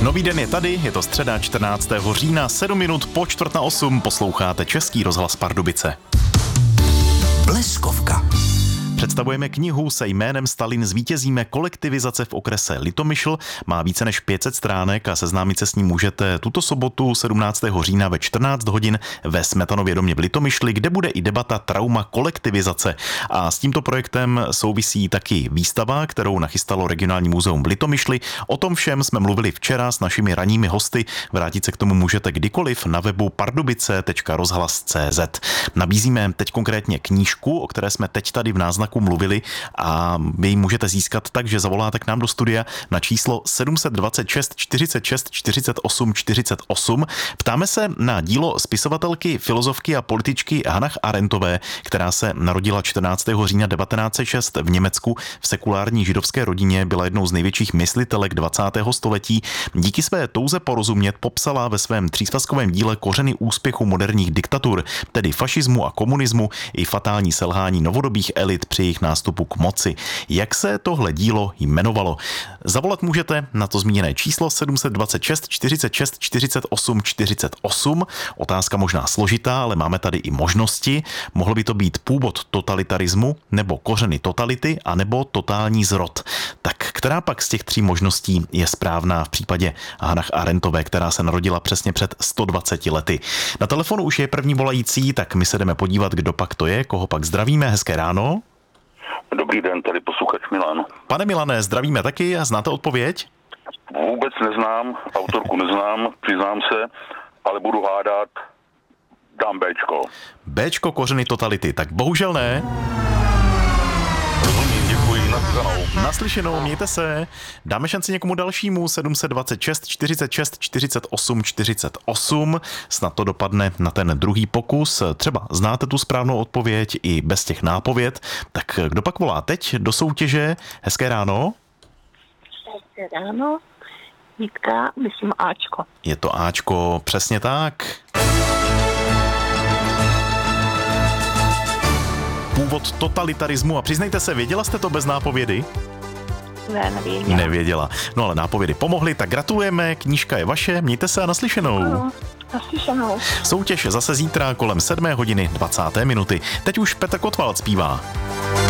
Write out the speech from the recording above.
Nový den je tady, je to středa 14. října, 7 minut po 7:45, posloucháte Český rozhlas Pardubice. Bleskovka. Představujeme knihu se jménem Stalin zvítězíme kolektivizace v okrese Litomyšl. Má více než 500 stránek a seznámit se s ní můžete tuto sobotu 17. října ve 14 hodin ve Smetanově domě v Litomyšli, kde bude i debata Trauma kolektivizace. A s tímto projektem souvisí taky výstava, kterou nachystalo Regionální muzeum v Litomyšli. O tom všem jsme mluvili včera s našimi ranními hosty. Vrátit se k tomu můžete kdykoliv na webu pardubice.rozhlas.cz. Nabízíme teď konkrétně knížku, o které jsme teď tady v náznaku mluvili, a vy ji můžete získat tak, že zavoláte k nám do studia na číslo 726 46 48 48. Ptáme se na dílo spisovatelky, filozofky a političky Hannah Arendtové, která se narodila 14. října 1906 v Německu. V sekulární židovské rodině byla jednou z největších myslitelek 20. století. Díky své touze porozumět popsala ve svém třísvazkovém díle kořeny úspěchu moderních diktatur, tedy fašismu a komunismu, i fatální selhání novodobých elit při jejich nástupu k moci. Jak se tohle dílo jmenovalo? Zavolat můžete na to zmíněné číslo 726 46 48 48. Otázka možná složitá, ale máme tady i možnosti. Mohl by to být původ totalitarismu, nebo kořeny totality, anebo totální zrod. Tak která pak z těch tří možností je správná v případě Hannah Arendtové, která se narodila přesně před 120 lety? Na telefonu už je první volající, tak my se jdeme podívat, kdo pak to je, koho pak zdravíme. Hezké ráno. Dobrý den, tady posluchač Milan. Pane Milane, zdravíme taky a znáte odpověď? Vůbec neznám, autorku neznám, přiznám se, ale budu hádat, dám Bčko. Bčko, kořeny totality, tak bohužel ne. Rozumím, děkuji, naslyšenou. Naslyšenou, mějte se. Dáme šanci někomu dalšímu, 726 46 48 48. Snad to dopadne na ten druhý pokus. Třeba znáte tu správnou odpověď i bez těch nápověd. Tak kdo pak volá teď do soutěže? Hezké ráno. Hezké ráno. Jitka, myslím Ačko. Je to Ačko, přesně tak. Původ totalitarismu, a přiznejte se, věděla jste to bez nápovědy? Ne, nevěděla. Nevěděla. No ale nápovědy pomohly, tak gratulujeme, knížka je vaše, mějte se a naslyšenou. No, naslyšenou. Soutěž zase zítra kolem 7 hodiny 20 minuty. Teď už Petr Kotwald zpívá.